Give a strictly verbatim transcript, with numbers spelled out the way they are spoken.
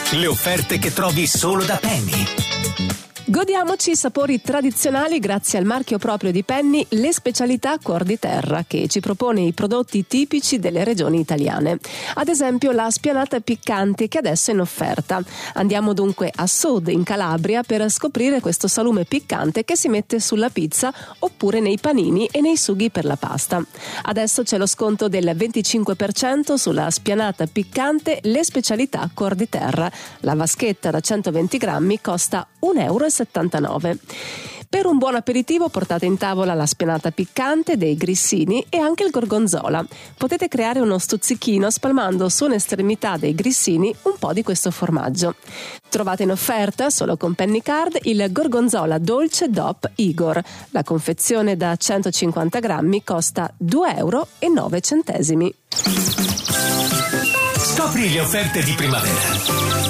Le offerte che trovi solo da Penny. Godiamoci i sapori tradizionali grazie al marchio proprio di Penny, le specialità Cuor di Terra, che ci propone i prodotti tipici delle regioni italiane. Ad esempio la spianata piccante, che adesso è in offerta. Andiamo dunque a Sud, in Calabria, per scoprire questo salume piccante che si mette sulla pizza oppure nei panini e nei sughi per la pasta. Adesso c'è lo sconto del venticinque per cento sulla spianata piccante, le specialità Cuor di Terra. La vaschetta da centoventi grammi costa un euro e settantanove. Per un buon aperitivo portate in tavola la spianata piccante, dei grissini e anche il gorgonzola. Potete creare uno stuzzichino spalmando su un'estremità dei grissini un po' di questo formaggio. Trovate in offerta, solo con Penny Card, il gorgonzola dolce D O P Igor. La confezione da centocinquanta grammi costa due euro e nove centesimi. Scopri le offerte di primavera.